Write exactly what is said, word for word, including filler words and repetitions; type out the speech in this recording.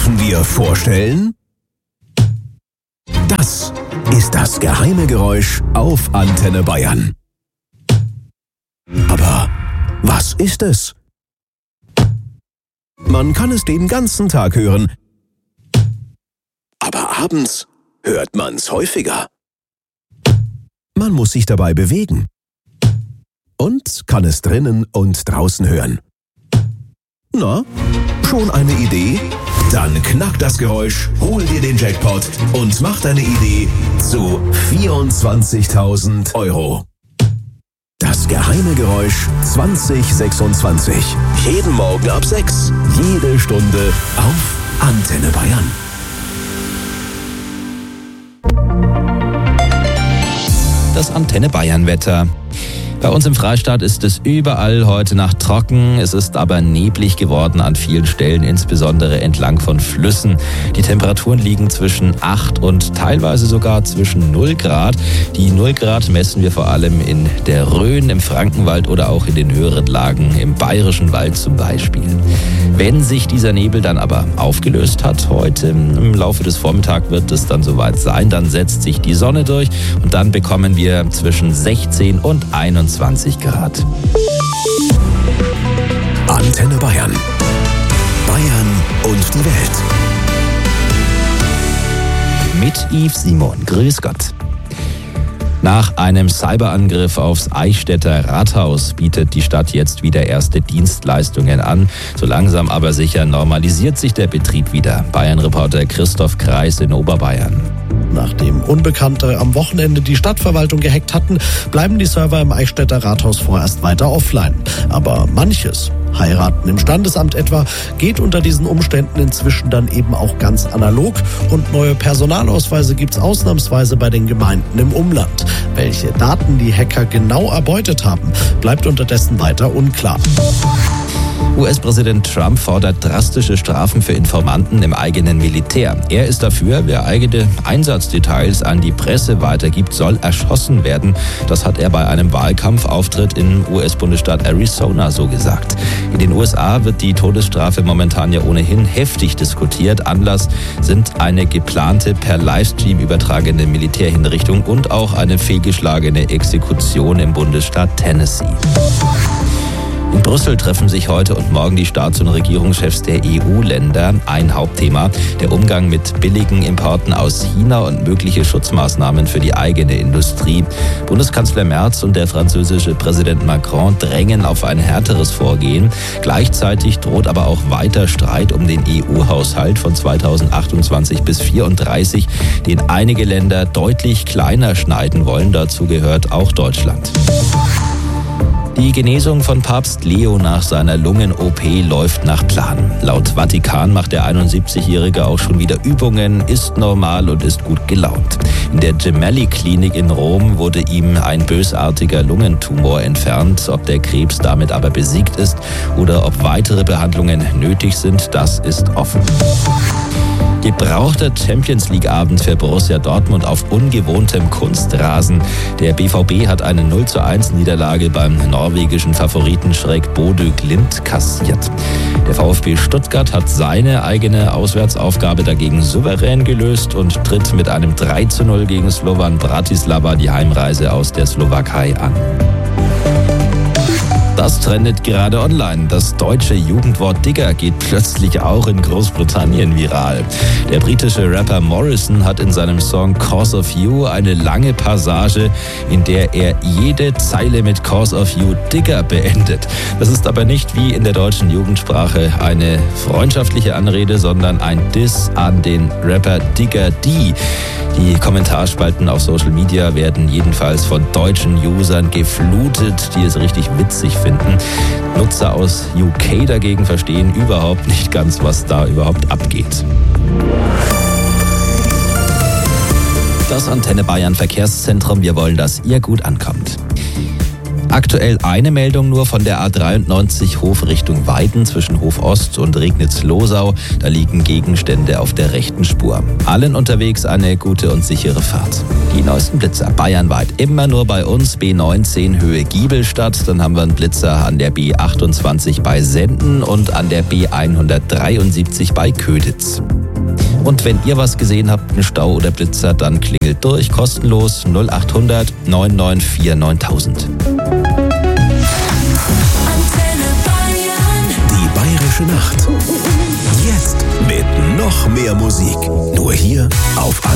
Dürfen wir vorstellen? Das ist das geheime Geräusch auf Antenne Bayern. Aber was ist es? Man kann es den ganzen Tag hören, aber abends hört man's häufiger. Man muss sich dabei bewegen und kann es drinnen und draußen hören. Na, schon eine Idee? Dann knack das Geräusch, hol dir den Jackpot und mach deine Idee zu vierundzwanzigtausend Euro. Das geheime Geräusch zwanzig sechsundzwanzig. Jeden Morgen ab sechs. Jede Stunde auf Antenne Bayern. Das Antenne Bayern Wetter. Bei uns im Freistaat ist es überall heute Nacht trocken. Es ist aber neblig geworden an vielen Stellen, insbesondere entlang von Flüssen. Die Temperaturen liegen zwischen acht und teilweise sogar zwischen null Grad. Die null Grad messen wir vor allem in der Rhön, im Frankenwald oder auch in den höheren Lagen, im Bayerischen Wald zum Beispiel. Wenn sich dieser Nebel dann aber aufgelöst hat heute, im Laufe des Vormittags wird es dann soweit sein, dann setzt sich die Sonne durch und dann bekommen wir zwischen sechzehn und einundzwanzig Grad. Antenne Bayern. Bayern und die Welt. Mit Yves Simon. Grüß Gott. Nach einem Cyberangriff aufs Eichstätter Rathaus bietet die Stadt jetzt wieder erste Dienstleistungen an. So langsam aber sicher normalisiert sich der Betrieb wieder. Bayern-Reporter Christoph Kreis in Oberbayern. Nachdem Unbekannte am Wochenende die Stadtverwaltung gehackt hatten, bleiben die Server im Eichstätter Rathaus vorerst weiter offline. Aber manches, Heiraten im Standesamt etwa, geht unter diesen Umständen inzwischen dann eben auch ganz analog und neue Personalausweise gibt's ausnahmsweise bei den Gemeinden im Umland. Welche Daten die Hacker genau erbeutet haben, bleibt unterdessen weiter unklar. U S-Präsident Trump fordert drastische Strafen für Informanten im eigenen Militär. Er ist dafür, wer eigene Einsatzdetails an die Presse weitergibt, soll erschossen werden. Das hat er bei einem Wahlkampfauftritt im U S-Bundesstaat Arizona so gesagt. In den U S A wird die Todesstrafe momentan ja ohnehin heftig diskutiert. Anlass sind eine geplante per Livestream übertragene Militärhinrichtung und auch eine fehlgeschlagene Exekution im Bundesstaat Tennessee. In Brüssel treffen sich heute und morgen die Staats- und Regierungschefs der E U-Länder. Ein Hauptthema, der Umgang mit billigen Importen aus China und mögliche Schutzmaßnahmen für die eigene Industrie. Bundeskanzler Merz und der französische Präsident Macron drängen auf ein härteres Vorgehen. Gleichzeitig droht aber auch weiter Streit um den E U-Haushalt von zweitausendachtundzwanzig bis vierunddreißig, den einige Länder deutlich kleiner schneiden wollen. Dazu gehört auch Deutschland. Die Genesung von Papst Leo nach seiner Lungen-O P läuft nach Plan. Laut Vatikan macht der einundsiebzigjährige auch schon wieder Übungen, ist normal und ist gut gelaunt. In der Gemelli-Klinik in Rom wurde ihm ein bösartiger Lungentumor entfernt. Ob der Krebs damit aber besiegt ist oder ob weitere Behandlungen nötig sind, das ist offen. Gebrauchter Champions-League-Abend für Borussia Dortmund auf ungewohntem Kunstrasen. Der B V B hat eine null zu eins Niederlage beim norwegischen Favoriten Schalke Bodø Glimt kassiert. Der VfB Stuttgart hat seine eigene Auswärtsaufgabe dagegen souverän gelöst und tritt mit einem drei zu null gegen Slovan Bratislava die Heimreise aus der Slowakei an. Das trendet gerade online. Das deutsche Jugendwort Digger geht plötzlich auch in Großbritannien viral. Der britische Rapper Morrison hat in seinem Song Cause of You eine lange Passage, in der er jede Zeile mit Cause of You Digger beendet. Das ist aber nicht wie in der deutschen Jugendsprache eine freundschaftliche Anrede, sondern ein Diss an den Rapper Digger D. Die Kommentarspalten auf Social Media werden jedenfalls von deutschen Usern geflutet, die es richtig witzig finden. Nutzer aus U K dagegen verstehen überhaupt nicht ganz, was da überhaupt abgeht. Das Antenne Bayern Verkehrszentrum, wir wollen, dass ihr gut ankommt. Aktuell eine Meldung nur von der A dreiundneunzig Hof Richtung Weiden zwischen Hof Ost und Regnitz-Losau. Da liegen Gegenstände auf der rechten Spur. Allen unterwegs eine gute und sichere Fahrt. Die neuesten Blitzer bayernweit immer nur bei uns. B neunzehn Höhe Giebelstadt. Dann haben wir einen Blitzer an der B achtundzwanzig bei Senden und an der B hundertdreiundsiebzig bei Köditz. Und wenn ihr was gesehen habt, einen Stau oder Blitzer, dann klingelt durch, kostenlos null acht hundert neun neun vier neuntausend. Die Bayerische Nacht. Jetzt mit noch mehr Musik. Nur hier auf